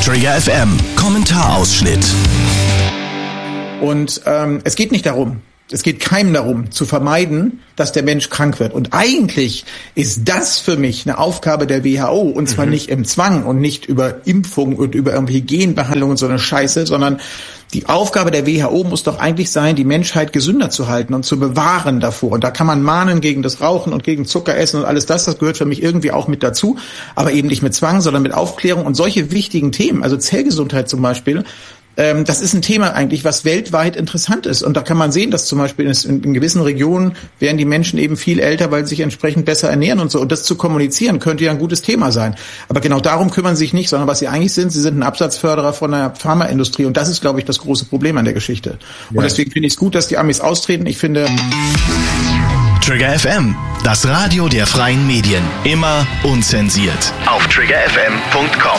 Trigger FM, Kommentarausschnitt. Und es geht nicht darum, es geht keinem darum, zu vermeiden, dass der Mensch krank wird. Und eigentlich ist das für mich eine Aufgabe der WHO. Und zwar nicht im Zwang und nicht über Impfung und über irgendwie Genbehandlung und so eine Scheiße, sondern die Aufgabe der WHO muss doch eigentlich sein, die Menschheit gesünder zu halten und zu bewahren davor. Und da kann man mahnen gegen das Rauchen und gegen Zuckeressen und alles das gehört für mich irgendwie auch mit dazu. Aber eben nicht mit Zwang, sondern mit Aufklärung und solche wichtigen Themen, also Zellgesundheit zum Beispiel. Das ist ein Thema eigentlich, was weltweit interessant ist. Und da kann man sehen, dass zum Beispiel in gewissen Regionen werden die Menschen eben viel älter, weil sie sich entsprechend besser ernähren und so. Und das zu kommunizieren könnte ja ein gutes Thema sein. Aber genau darum kümmern sie sich nicht, sondern was sie eigentlich sind, sie sind ein Absatzförderer von der Pharmaindustrie. Und das ist, glaube ich, das große Problem an der Geschichte. Und deswegen finde ich es gut, dass die Amis austreten. Ich finde... Trigger FM, das Radio der freien Medien. Immer unzensiert. Auf triggerfm.com.